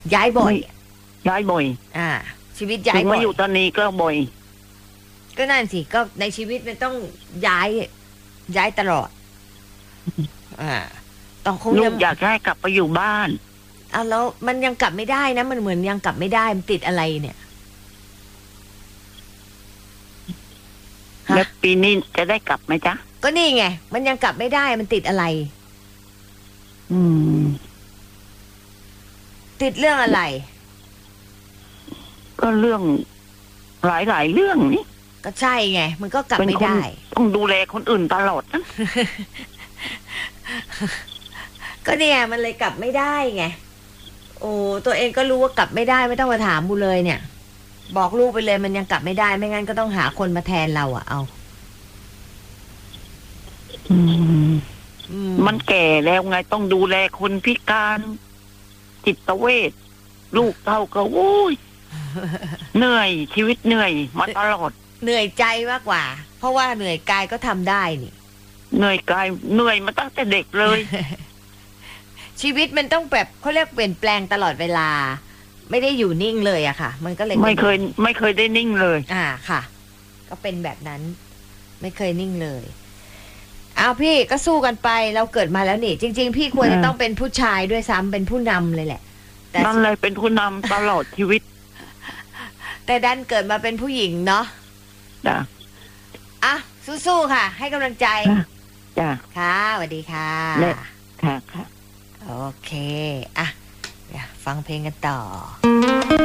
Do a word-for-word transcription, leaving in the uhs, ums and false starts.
ย้ายบ่อยย้ายบ่อยอ่า ชีวิตย้าถึยงบ่มาอยอยู่ตอนนี้ก็บ่อยก็นั่นสิก็ในชีวิตมันต้องย้าย ย้ายตลอด อ่า ต้องคงลูยักงอยากให้กลับไปอยู่บ้านอ่ะแล้วมันยังกลับไม่ได้นะมันเหมือนยังกลับไม่ได้มันติดอะไรเนี่ยฮะแล้วปีนี้จะได้กลับไหมจ๊ะก็นี่ไงมันยังกลับไม่ได้มันติดอะไรอืมติดเรื่องอะไรก็เรื่องหลายหลายๆเรื่องนี่ก็ใช่ไงมันก็กลับเป็นไม่คนได้ต้องดูแลคนอื่นตลอดนะก็เนี่ยมันเลยกลับไม่ได้ไงโอ้ตัวเองก็รู้ว่ากลับไม่ได้ไม่ต้องมาถามบูเลยเนี่ย บอกลูกไปเลยมันยังกลับไม่ได้ไม่งั้นก็ต้องหาคนมาแทนเราอะเอาอืมอืมมันแก่แล้วไงต้องดูแลคนพิการจิตเวชลูกเต้าก็โอ้ย เหนื่อยชีวิตเหนื่อยมาตลอดเหนื่อยใจมากกว่า เพราะว่าเหนื่อยกายก็ทำได้นี่เหนื่อยกายเหนื่อยมาตั้งแต่เด็กเลยชีวิตมันต้องแบบเขาเรียกเปลี่ยนแปลงตลอดเวลา ไม่ได้อยู่นิ่งเลยอะค่ะ มันก็เลยไม่เคย ไม่เคยได้นิ่งเลยอ่าค่ะ ก็เป็นแบบนั้น ไม่เคยนิ่งเลยเอาพี่ก็สู้กันไปเราเกิดมาแล้วนี่จริง ๆ พี่ควรจะอ่าต้องเป็นผู้ชายด้วยซ้ำเป็นผู้นำเลยแหละ แต่นั่นเลยเป็นผู้นำตลอดชีวิตแต่ดันเกิดมาเป็นผู้หญิงเนาะจ้ะอ่ะสู้ๆค่ะ ให้กำลังใจจ้ะค่ะสวัสดีค่ะและค่ะค่ะโอเค อ่ะเดี๋ยวฟังเพลงกันต่อ